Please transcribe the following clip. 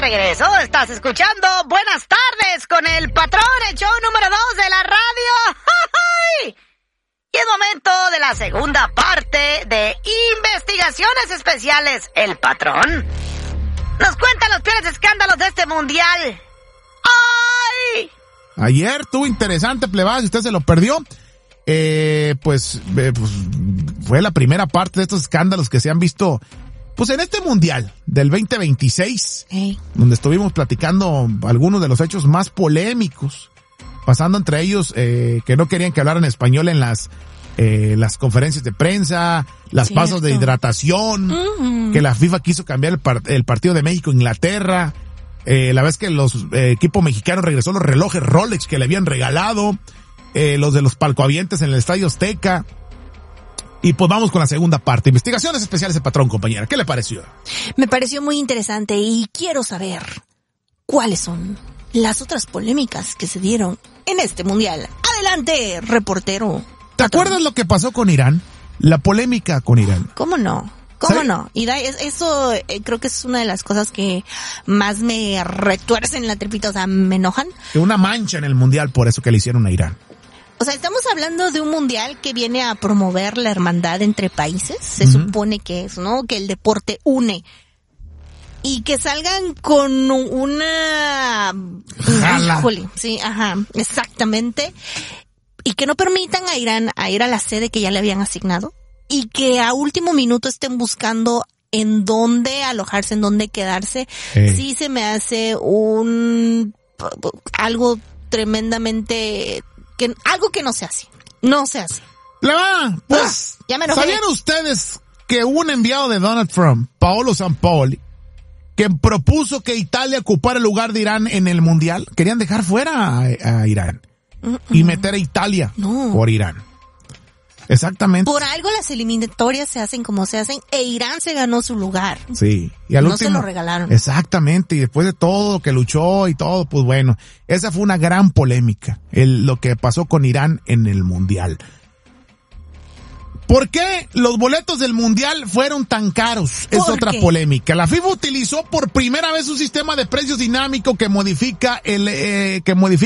de regreso. Estás escuchando Buenas Tardes con el Patrón, el show número 2 de la radio. ¡Ay! Y es momento de la segunda parte de Investigaciones Especiales. El Patrón nos cuenta los peores escándalos de este mundial. ¡Ay! Ayer estuvo interesante, plebada, si usted se lo perdió. Pues fue la primera parte de estos escándalos que se han visto pues en este mundial del 2026, donde estuvimos platicando algunos de los hechos más polémicos, pasando entre ellos que no querían que hablaran español en las conferencias de prensa, las pausas de hidratación, que la FIFA quiso cambiar el partido de México-Inglaterra, la vez que los equipos mexicanos regresó los relojes Rolex que le habían regalado, los de los palcoavientes en el Estadio Azteca. Y pues vamos con la segunda parte. Investigaciones Especiales de Patrón, compañera. ¿Qué le pareció? Me pareció muy interesante y quiero saber cuáles son las otras polémicas que se dieron en este mundial. Adelante, reportero. ¿Te acuerdas lo que pasó con Irán? La polémica con Irán. ¿Cómo no? ¿Cómo no? Y eso creo que es una de las cosas que más me retuercen la tripita, o sea, me enojan. Una mancha en el mundial por eso que le hicieron a Irán. O sea, estamos hablando de un mundial que viene a promover la hermandad entre países. Se supone que es, ¿no? Que el deporte une. Y que salgan con una... Jala. Híjole, sí, ajá, exactamente. Y que no permitan a Irán a ir a la sede que ya le habían asignado. Y que a último minuto estén buscando en dónde alojarse, en dónde quedarse. Sí se me hace algo tremendamente... algo que no se hace. No se hace. Pues, ya me enojé. ¿Sabían ustedes que un enviado de Donald Trump, Paolo Sampaoli, que propuso que Italia ocupara el lugar de Irán en el mundial? Querían dejar fuera a Irán y meter a Italia por Irán. Exactamente. Por algo las eliminatorias se hacen como se hacen e Irán se ganó su lugar. Sí. Y al último, se lo regalaron. Exactamente. Y después de todo que luchó y todo, pues bueno, esa fue una gran polémica. Lo que pasó con Irán en el mundial. ¿Por qué los boletos del mundial fueron tan caros? Es otra polémica. La FIFA utilizó por primera vez un sistema de precios dinámico que modifica